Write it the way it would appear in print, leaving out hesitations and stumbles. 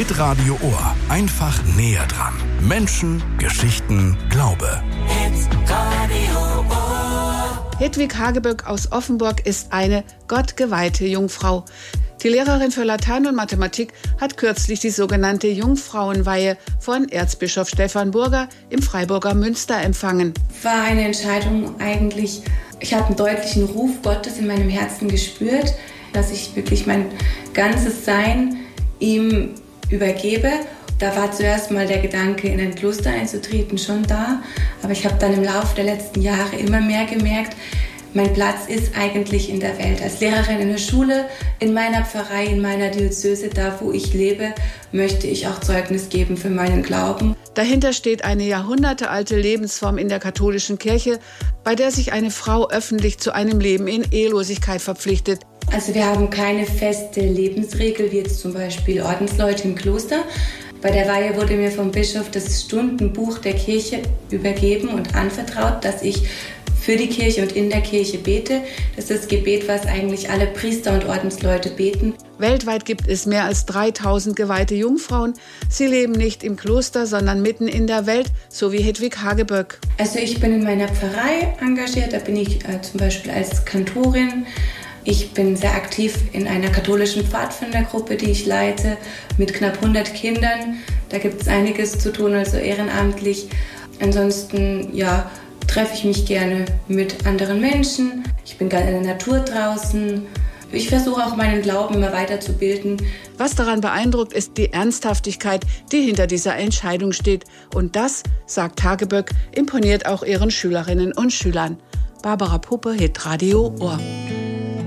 Hitradio Ohr. Einfach näher dran. Menschen, Geschichten, Glaube. Hitradio Ohr. Hedwig Hageböck aus Offenburg ist eine gottgeweihte Jungfrau. Die Lehrerin für Latein und Mathematik hat kürzlich die sogenannte Jungfrauenweihe von Erzbischof Stefan Burger im Freiburger Münster empfangen. War eine Entscheidung eigentlich, ich habe einen deutlichen Ruf Gottes in meinem Herzen gespürt, dass ich wirklich mein ganzes Sein ihm übergebe. Da war zuerst mal der Gedanke, in ein Kloster einzutreten, schon da. Aber ich habe dann im Laufe der letzten Jahre immer mehr gemerkt, mein Platz ist eigentlich in der Welt. Als Lehrerin in der Schule, in meiner Pfarrei, in meiner Diözese, da wo ich lebe, möchte ich auch Zeugnis geben für meinen Glauben. Dahinter steht eine jahrhundertealte Lebensform in der katholischen Kirche, bei der sich eine Frau öffentlich zu einem Leben in Ehelosigkeit verpflichtet. Also wir haben keine feste Lebensregel, wie jetzt zum Beispiel Ordensleute im Kloster. Bei der Weihe wurde mir vom Bischof das Stundenbuch der Kirche übergeben und anvertraut, dass ich für die Kirche und in der Kirche bete. Das ist das Gebet, was eigentlich alle Priester und Ordensleute beten. Weltweit gibt es mehr als 3000 geweihte Jungfrauen. Sie leben nicht im Kloster, sondern mitten in der Welt, so wie Hedwig Hageböck. Also ich bin in meiner Pfarrei engagiert, da bin ich zum Beispiel als Kantorin. Ich bin sehr aktiv in einer katholischen Pfadfindergruppe, die ich leite, mit knapp 100 Kindern. Da gibt es einiges zu tun, also ehrenamtlich. Ansonsten, treffe ich mich gerne mit anderen Menschen. Ich bin gerne in der Natur draußen. Ich versuche auch meinen Glauben immer weiterzubilden. Was daran beeindruckt, ist die Ernsthaftigkeit, die hinter dieser Entscheidung steht. Und das, sagt Hageböck, imponiert auch ihren Schülerinnen und Schülern. Barbara Puppe, Hitradio Ohr.